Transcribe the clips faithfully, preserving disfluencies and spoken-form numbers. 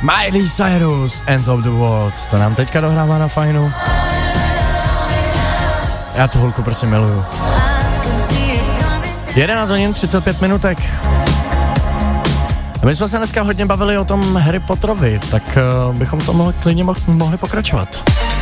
Miley Cyrus, End of the World, to nám teďka dohrává na Fajnu. Já tu holku prostě miluju. jedenáct hodin třicet pět minutek. A my jsme se dneska hodně bavili o tom Harry Potterovi, tak uh, bychom to mohli, klidně mo- mohli pokračovat.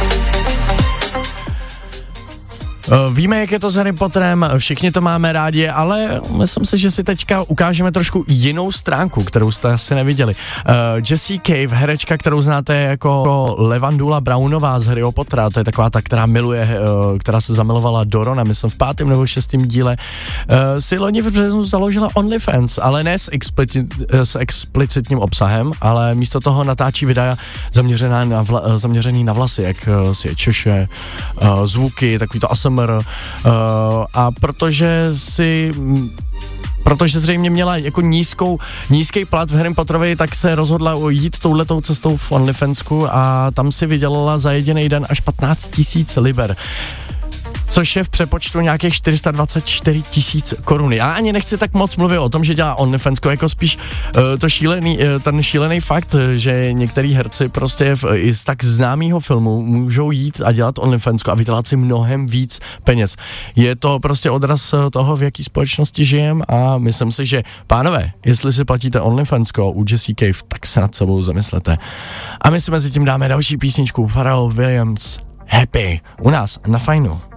Víme, jak je to s Harry Potterem, všichni to máme rádi, ale myslím si, že si teďka ukážeme trošku jinou stránku, kterou jste asi neviděli. Uh, Jessie Cave, herečka, kterou znáte jako Levandula Brownová z Harryho Pottera, to je taková ta, která miluje, uh, která se zamilovala do Rona, myslím v pátém nebo šestém díle, uh, si loni v březnu založila OnlyFans, ale ne s, explicit, s explicitním obsahem, ale místo toho natáčí videa zaměřená na vla, zaměřený na vlasy, jak uh, si je češe, uh, zvuky, takový to asem Uh, a protože si protože zřejmě měla jako nízkou, nízký plat v Harry Potterovi, tak se rozhodla jít touhletou cestou v OnlyFansku a tam si vydělala za jediný den až patnáct tisíc liber. Což je v přepočtu nějakých čtyři sta dvacet čtyři tisíc korun. Já ani nechci tak moc mluvit o tom, že dělá OnlyFansko, jako spíš uh, to šílený, uh, ten šílený fakt, že některý herci prostě v, i z tak známého filmu můžou jít a dělat OnlyFansko a vydělat si mnohem víc peněz. Je to prostě odraz toho, v jaký společnosti žijem a myslím si, že pánové, jestli si platíte OnlyFansko u Jessie Cave, tak se nad sebou zamyslete. A my si mezi tím dáme další písničku Pharrell Williams Happy u nás na Fajnu.